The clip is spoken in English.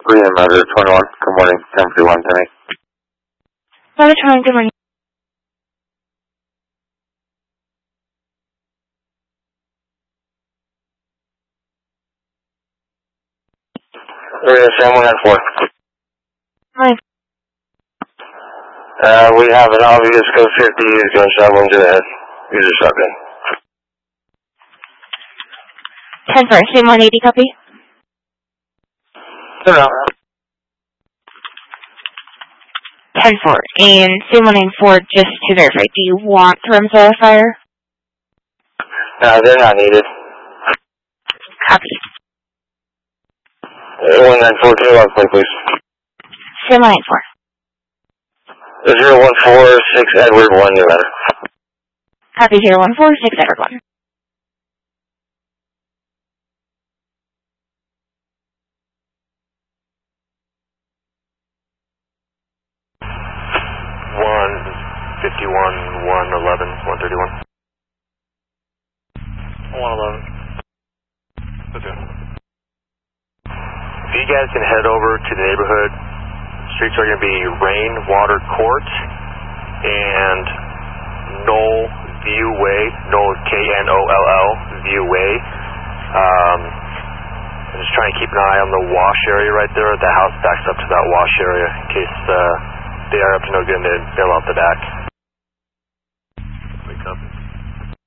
Green Motor 21. Good morning. 1051 Penny. Motor 21, good morning. Sam 194. Hi. We have an obvious code 50 who's going shoveling to the head. User shotgun. 10-4, Sam 180, copy. No. 10-4, and Sam 194, just to verify, do you want to run solar fire? No, they're not needed. Copy. 1942, log plate, please. Sam 194. 0146 Edward 1, your letter. Copy 0146 Edward 1. $151, 111, 131. 111. Okay. If you guys can head over to the neighborhood, streets are going to be Rainwater Court and Knoll View Way, Knoll Knoll View Way. Just trying to keep an eye on the wash area right there. The house backs up to that wash area in case they are up to no good and they bail out the back.